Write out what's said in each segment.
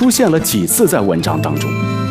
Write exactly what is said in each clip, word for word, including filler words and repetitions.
出现了几次在文章当中？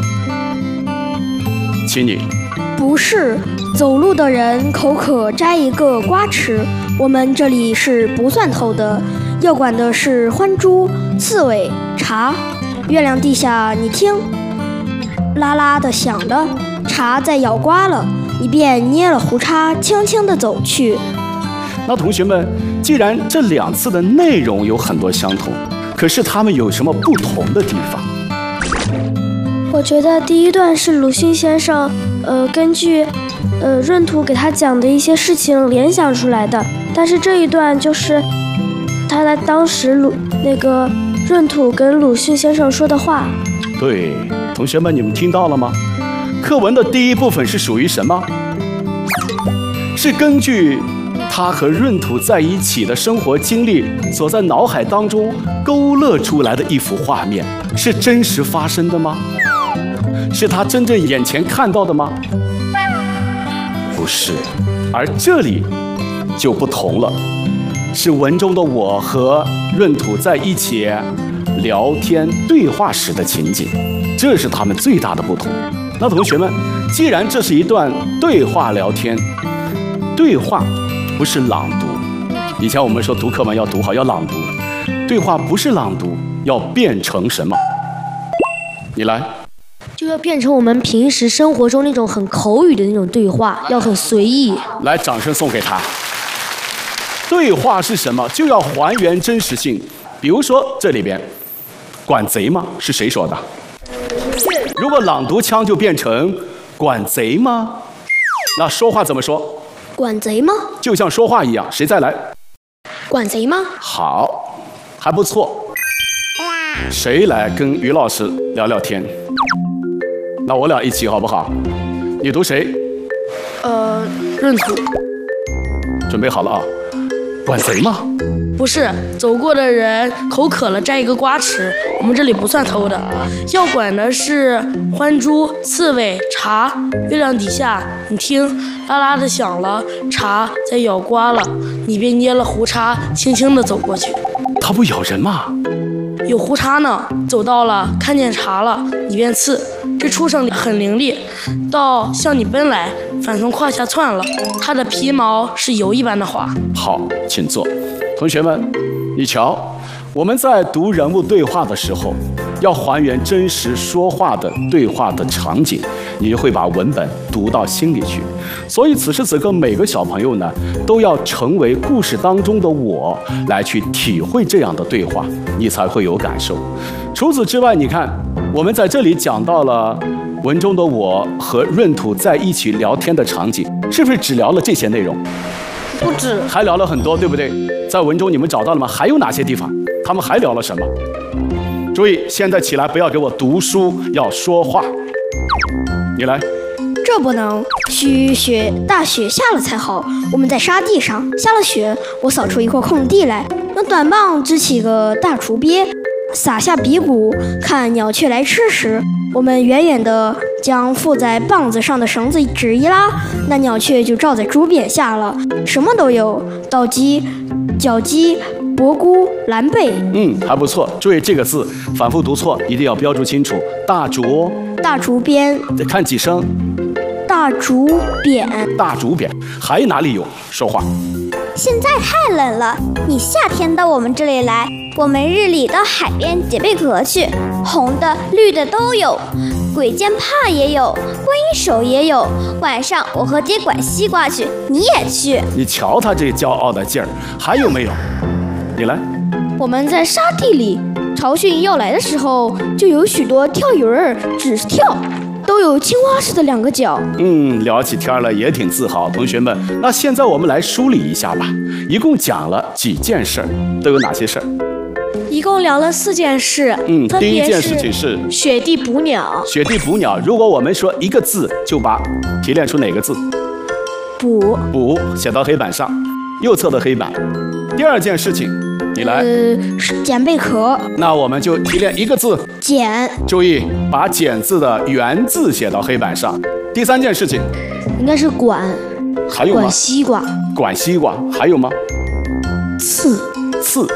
请你。 不是，走路的人口渴摘一个瓜吃，我们这里是不算偷的，要管的是獾猪、刺猬、茶。月亮地下，你听，啦啦的响了，茶在咬瓜了，你便捏了胡茬，轻轻地走去。 那同学们，既然这两次的内容有很多相同，可是它们有什么不同的地方？ 我觉得第一段是鲁迅先生，呃，根据，呃，闰土给他讲的一些事情联想出来的，但是这一段就是他在当时鲁那个闰土跟鲁迅先生说的话。 对，同学们，你们听到了吗？课文的第一部分是属于什么？是根据他和闰土在一起的生活经历所在脑海当中勾勒出来的一幅画面，是真实发生的吗？是他真正眼前看到的吗？不是，而这里就不同了，是文中的我和闰土在一起聊天对话时的情景，这是他们最大的不同。那同学们，既然这是一段对话聊天，对话不是朗读，以前我们说读课文要读好，要朗读，对话不是朗读，要变成什么？你来。 就要变成我们平时生活中那种很口语的那种对话，要很随意。 来，掌声送给他。对话是什么？就要还原真实性。比如说这里边，管贼吗？是谁说的？如果朗读腔就变成管贼吗？那说话怎么说？ 管贼吗？ 就像说话一样。谁再来？ 管贼吗？ 好，还不错。谁来跟于老师聊聊天？那我俩一起好不好？你读谁？ 呃，闰土。 准备好了啊！管贼吗？ 不是，走过的人口渴了摘一个瓜吃，我们这里不算偷的。要管的是獾猪、刺猬、茶。月亮底下，你听，啦啦的响了，茶在咬瓜了，你便捏了胡茬，轻轻地走过去。 它不咬人吗？ 有胡茬呢，走到了，看见茶了，你便刺。这畜生很伶俐，到向你奔来，反从胯下窜了，它的皮毛是油一般的滑。 好，请坐。同学们，你瞧，我们在读人物对话的时候，要还原真实说话的对话的场景，你就会把文本读到心里去。所以此时此刻，每个小朋友呢，都要成为故事当中的我，来去体会这样的对话，你才会有感受。除此之外，你看，我们在这里讲到了文中的我和闰土在一起聊天的场景，是不是只聊了这些内容？ 不止， 还聊了很多，对不对？在文中你们找到了吗？还有哪些地方？他们还聊了什么？注意，现在起来，不要给我读书，要说话。你来。 这不能，需雪大雪下了才好。我们在沙地上，下了雪，我扫出一块空地来，用短棒支起个大竹鳖，撒下鼻骨，看鸟雀来吃时，我们远远地将附在棒子上的绳子只一拉，那鸟雀就罩在竹匾下了，什么都有，稻鸡、角鸡、蘑菇、蓝贝。 嗯，还不错。注意这个字反复读错，一定要标注清楚。大竹， 大竹鞭， 得看几声。 大竹匾， 大竹匾，还哪里有？说话。 现在太冷了，你夏天到我们这里来，我们日里到海边捡贝壳去，红的、绿的都有，鬼见怕也有，观音手也有。晚上我和爹管西瓜去，你也去。 你瞧他这骄傲的劲儿，还有没有？你来。 我们在沙地里，潮汛要来的时候，就有许多跳鱼儿，只是跳。都有青蛙似的两个角。 嗯，聊起天了也挺自豪。同学们，那现在我们来梳理一下吧，一共讲了几件事儿，都有哪些事儿？ 一共聊了四件事。 嗯，第一件事情是雪地捕鸟。 雪地捕鸟，如果我们说一个字，就把提炼出哪个字？ 捕。 捕，写到黑板上，右侧的黑板。第二件事情。你来， 呃，捡贝壳。 那我们就提炼一个字， 捡。 注意，把“捡”字的原字写到黑板上。第三件事情， 应该是管。 还有吗？ 管西瓜。 管西瓜，还有吗？ 刺。 刺。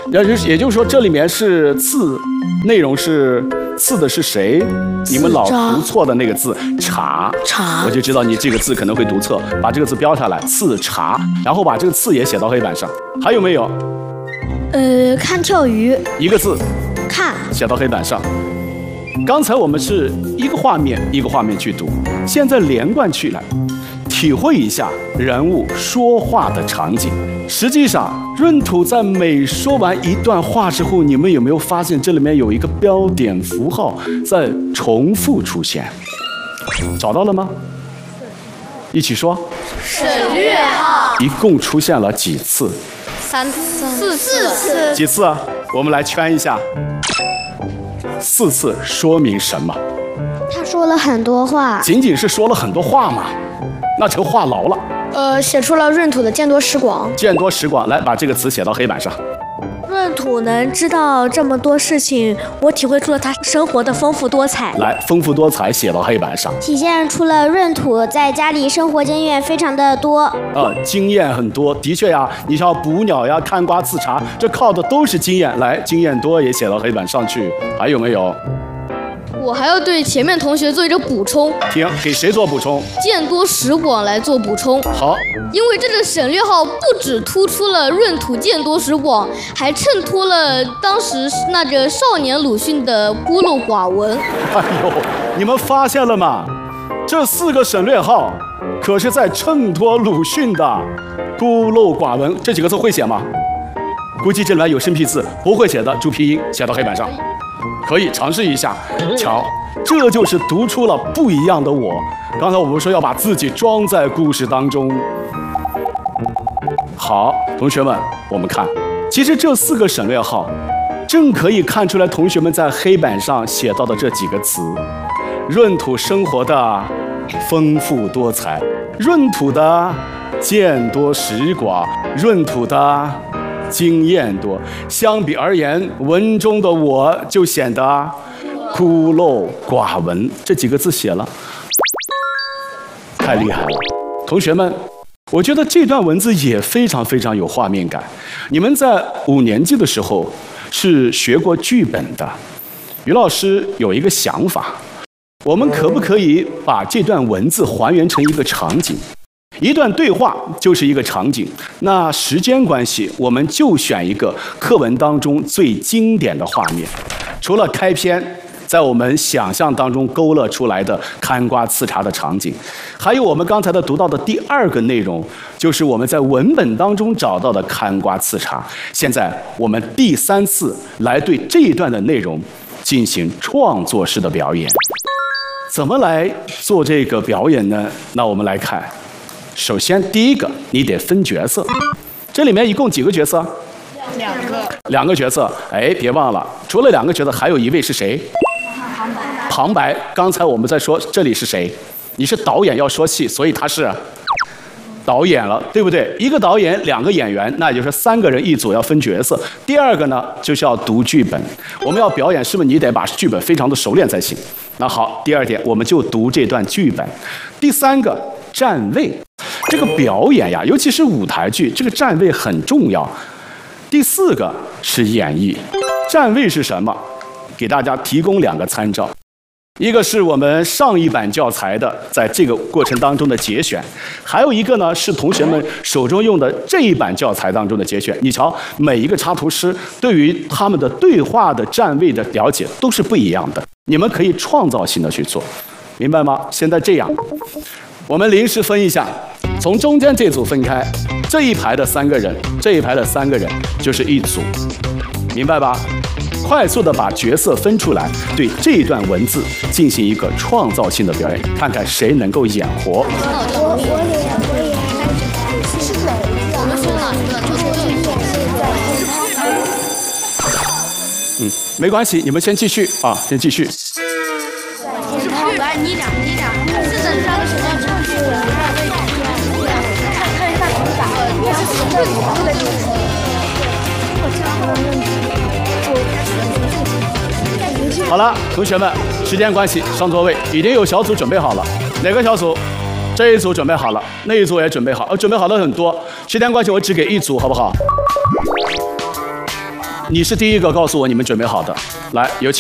也就是也就是说，这里面是次，内容是次的是谁？你们老读错的那个字茶， 茶， 我就知道你这个字可能会读错，把这个字标下来，次茶，然后把这个次也写到黑板上。还有没有？ 呃，看跳鱼， 一个字， 看， 写到黑板上。刚才我们是一个画面一个画面去读，现在连贯起来，体会一下人物说话的场景。实际上，闰土在每说完一段话之后，你们有没有发现这里面有一个标点符号在重复出现？找到了吗？一起说。 省略号一共出现了几次？ 三四四次。 几次啊？我们来圈一下。四次说明什么？ 他说了很多话， 仅仅是说了很多话吗？那成话痨了。 呃，写出了闰土的见多识广。 见多识广，来把这个词写到黑板上。 闰土能知道这么多事情，我体会出了他生活的丰富多彩。 来，丰富多彩写到黑板上。 体现出了闰土在家里生活经验非常的多。 呃，经验很多，的确呀，你像捕鸟呀、看瓜刺茶，这靠的都是经验。来，经验多也写到黑板上去。还有没有？ 我还要对前面同学做一个补充， 听，给谁做补充？ 见多识广来做补充。 好， 因为这个省略号不只突出了闰土见多识广，还衬托了当时那个少年鲁迅的孤陋寡闻。 哎呦，你们发现了吗？这四个省略号可是在衬托鲁迅的孤陋寡闻。这几个字会写吗？估计这里面有生僻字，不会写的注拼音写到黑板上。可以尝试一下，瞧，这就是读出了不一样的我。刚才我们说要把自己装在故事当中。好，同学们，我们看，其实这四个省略号，正可以看出来同学们在黑板上写到的这几个词：闰土生活的丰富多彩，闰土的见多识广，闰土的经验多。相比而言，文中的我就显得孤陋寡闻。这几个字写了，太厉害了，同学们。我觉得这段文字也非常非常有画面感。你们在五年级的时候是学过剧本的，于老师有一个想法，我们可不可以把这段文字还原成一个场景？一段对话就是一个场景，那时间关系，我们就选一个课文当中最经典的画面。除了开篇，在我们想象当中勾勒出来的看瓜刺茶的场景，还有我们刚才的读到的第二个内容，就是我们在文本当中找到的看瓜刺茶。现在我们第三次来对这一段的内容进行创作式的表演。怎么来做这个表演呢？那我们来看，首先第一个，你得分角色。这里面一共几个角色？ 两个。 两个角色。哎，别忘了，除了两个角色，还有一位是谁？旁白。旁白。刚才我们在说这里是谁？你是导演要说戏，所以他是导演了，对不对？一个导演，两个演员，那也就是三个人一组，要分角色。第二个呢，就是要读剧本。我们要表演，是不是你得把剧本非常的熟练才行？那好，第二点，我们就读这段剧本。第三个，站位。这个表演呀，尤其是舞台剧，这个站位很重要。第四个是演绎。站位是什么？给大家提供两个参照。一个是我们上一版教材的，在这个过程当中的节选，还有一个呢是同学们手中用的这一版教材当中的节选。你瞧，每一个插图师对于他们的对话的站位的了解都是不一样的，你们可以创造性的去做，明白吗？现在这样，我们临时分一下，从中间这组分开，这一排的三个人，这一排的三个人就是一组，明白吧？快速的把角色分出来，对这一段文字进行一个创造性的表演，看看谁能够演活。 我我也我也是哪一个？我们说哪个？ 嗯，没关系，你们先继续啊，先继续。 我是旁白，你俩你俩是的，三个什么唱剧本？看看一下怎么打。我是什么？都在这里。我知道。 好了，同学们，时间关系，上座位。已经有小组准备好了，哪个小组？这一组准备好了，那一组也准备好，呃，准备好了很多。时间关系，我只给一组，好不好？ 你是第一个告诉我你们准备好的，来，有请。